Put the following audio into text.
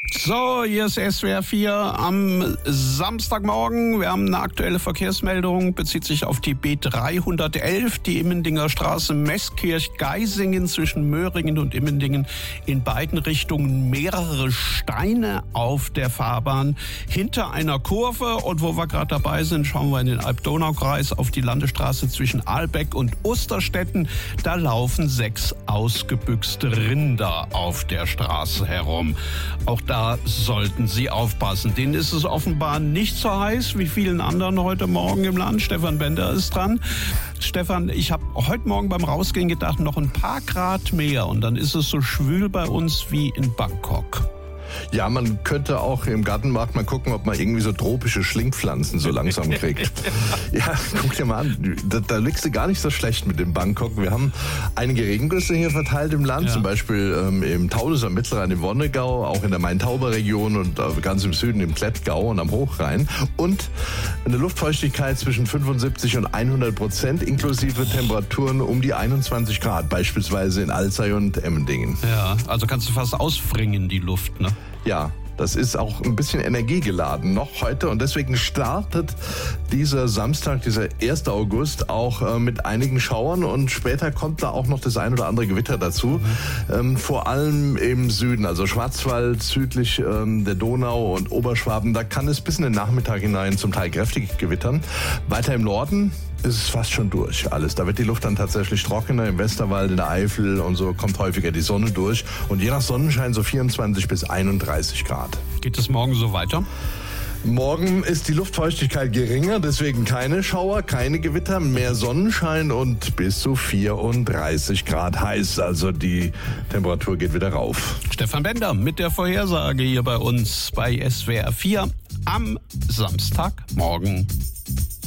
So, hier ist SWR 4 am Samstagmorgen. Wir haben eine aktuelle Verkehrsmeldung, bezieht sich auf die B311, die Immendinger Straße Meßkirch-Geisingen zwischen Möhringen und Immendingen, in beiden Richtungen mehrere Steine auf der Fahrbahn hinter einer Kurve. Und wo wir gerade dabei sind, schauen wir in den Alb-Donau-Kreis auf die Landesstraße zwischen Ahlbeck und Osterstetten. Da laufen 6 ausgebüxte Rinder auf der Straße herum. Auch da sollten Sie aufpassen. Denen ist es offenbar nicht so heiß wie vielen anderen heute Morgen im Land. Stefan Bender ist dran. Stefan, ich habe heute Morgen beim Rausgehen gedacht, noch ein paar Grad mehr und dann ist es so schwül bei uns wie in Bangkok. Ja, man könnte auch im Gartenmarkt mal gucken, ob man irgendwie so tropische Schlingpflanzen so langsam kriegt. Ja, guck dir mal an, da liegst du gar nicht so schlecht mit dem Bangkok. Wir haben einige Regengüsse hier verteilt im Land, zum Beispiel im Taunus, am Mittelrhein, im Wonnegau, auch in der Main-Tauber-Region und ganz im Süden im Klettgau und am Hochrhein. Und eine Luftfeuchtigkeit zwischen 75 und 100%, inklusive Temperaturen um die 21 Grad, beispielsweise in Alzey und Emmendingen. Ja, also kannst du fast ausfringen, die Luft, ne? Ja, das ist auch ein bisschen energiegeladen noch heute und deswegen startet dieser Samstag, dieser 1. August auch mit einigen Schauern und später kommt da auch noch das ein oder andere Gewitter dazu, vor allem im Süden, also Schwarzwald, südlich der Donau und Oberschwaben, da kann es bis in den Nachmittag hinein zum Teil kräftig gewittern. Weiter im Norden ist es fast schon durch alles. Da wird die Luft dann tatsächlich trockener. Im Westerwald, in der Eifel und so kommt häufiger die Sonne durch. Und je nach Sonnenschein so 24 bis 31 Grad. Geht es morgen so weiter? Morgen ist die Luftfeuchtigkeit geringer, deswegen keine Schauer, keine Gewitter, mehr Sonnenschein und bis zu 34 Grad heiß. Also die Temperatur geht wieder rauf. Stefan Bender mit der Vorhersage hier bei uns bei SWR 4 am Samstagmorgen.